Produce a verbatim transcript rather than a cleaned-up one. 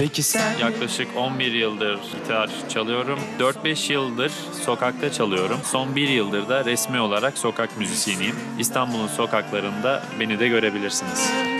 Peki sen? Yaklaşık on bir yıldır gitar çalıyorum. dört beş yıldır sokakta çalıyorum. Son bir yıldır da resmi olarak sokak müzisyeniyim. İstanbul'un sokaklarında beni de görebilirsiniz.